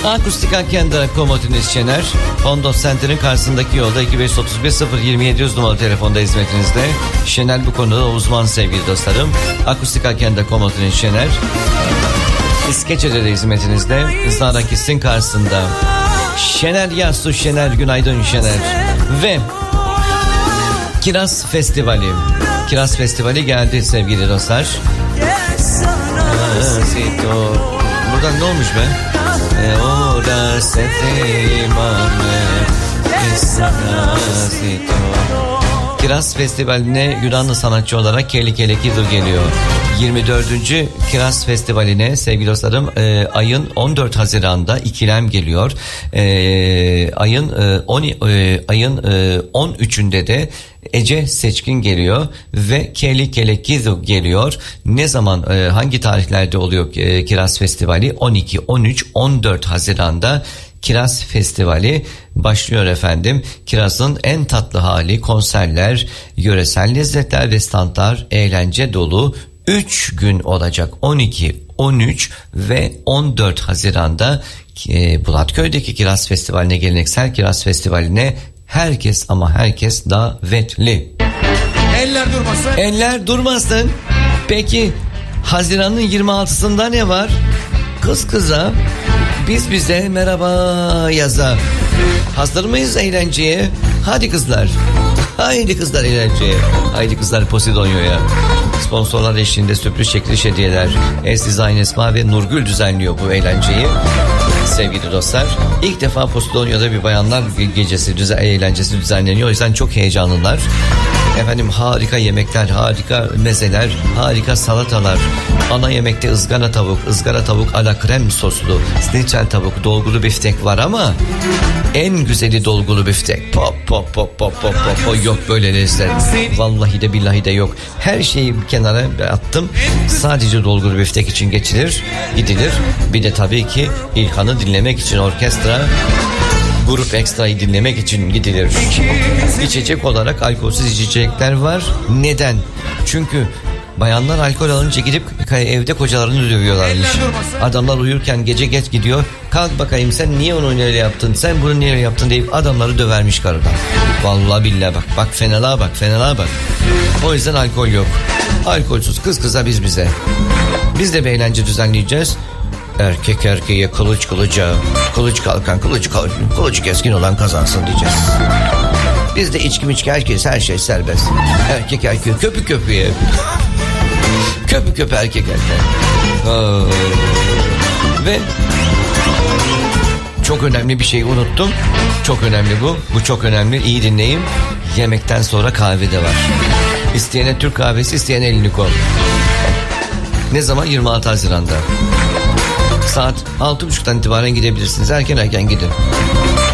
Akustik Akenda Komodiniz Şener, Hondos Center'ın karşısındaki yolda 2531-02700 numaralı telefonda hizmetinizde. Şener bu konuda uzman sevgili dostlarım. Akustik Akenda Komodiniz Şener, İskeçe'de de hizmetinizde. Zarakis'in karşısında. Şener Yasu, Şener Günaydın Şener. Ve Kiraz Festivali. Kiraz Festivali geldi sevgili dostlar. Buradan ne olmuş be? Kiraz Festivali'ne Yunanlı sanatçı olarak Kelly Kelekidu geliyor. 24. Kiraz Festivali'ne sevgili dostlarım ayın 14 Haziran'da İkilem geliyor. Ayın 13'ünde de Ece Seçkin geliyor ve Kelly Kelekidu geliyor. Ne zaman hangi tarihlerde oluyor Kiraz Festivali? 12, 13, 14 Haziran'da Kiraz Festivali başlıyor efendim. Kirazın en tatlı hali, konserler, yöresel lezzetler ve standlar, eğlence dolu 3 gün olacak. 12, 13 ve 14 Haziran'da Bulatköy'deki Kiraz Festivali'ne, geleneksel Kiraz Festivali'ne herkes ama herkes davetli. Eller durmasın. Eller durmasın. Peki Haziran'ın 26'sında ne var? Kız kıza, biz bize merhaba yaza. Hazır mıyız eğlenceye? Hadi kızlar. Haydi kızlar eğlenceye. Haydi kızlar Posidonyo'ya. Sponsorlar eşliğinde sürpriz çekiliş hediyeler. Design Esma ve Nurgül düzenliyor bu eğlenceyi. Sevgili dostlar, ilk defa Posidonyo'da bir bayanlar gecesi eğlencesi düzenleniyor. O yüzden çok heyecanlılar. Efendim harika yemekler, harika mezeler, harika salatalar. Ana yemekte ızgara tavuk ala krem soslu, snitzel tavuk, dolgulu biftek var ama en güzeli dolgulu biftek. Pop. Yok böyle lezzet. Vallahi de billahi de yok. Her şeyi bir kenara attım. Sadece dolgulu biftek için gidilir. Bir de tabii ki İlhan'ı dinlemek için orkestra, grup ekstrayı dinlemek için gidilir. İçecek olarak alkolsüz içecekler var. Neden? Çünkü bayanlar alkol alınca gidip evde kocalarını dövüyorlarmış. Adamlar uyurken gece geç gidiyor. Kalk bakayım sen niye onu öyle yaptın, sen bunu niye öyle yaptın deyip adamları dövermiş karıdan. Vallahi billahi bak fenalığa bak. O yüzden alkol yok. Alkolsüz kız kıza biz bize. Biz de bir eğlence düzenleyeceğiz. Erkek erkeğe, kılıç kılıca, kılıç kalkan, kılıç keskin olan kazansın diyeceğiz. Bizde içki herkes, her şey serbest. Erkek erkeğe, köpü köpüye. Köpü erkek erkeğe. Ve çok önemli bir şey unuttum. Çok önemli bu. Bu çok önemli. İyi dinleyin. Yemekten sonra kahve de var. İsteyene Türk kahvesi, isteyene elini kol. Ne zaman? 26 Haziran'da. Saat 6.30'dan itibaren gidebilirsiniz. Erken gidin.